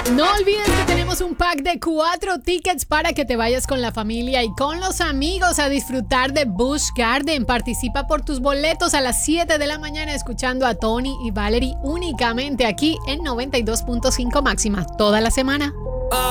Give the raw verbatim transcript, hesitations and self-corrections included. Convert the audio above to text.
No olvides que tenemos un pack de cuatro tickets para que te vayas con la familia y con los amigos a disfrutar de Busch Garden. Participa por tus boletos a las siete de la mañana escuchando a Tony y Valerie únicamente aquí en noventa y dos punto cinco Máxima toda la semana.